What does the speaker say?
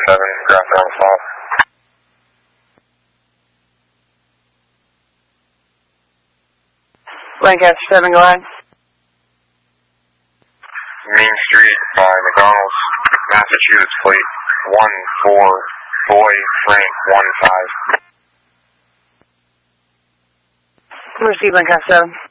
7, ground on stop. Lancaster 7, go ahead. Main Street by McDonald's, Massachusetts, plate 14, boy, Frank 15. Receive Lancaster 7.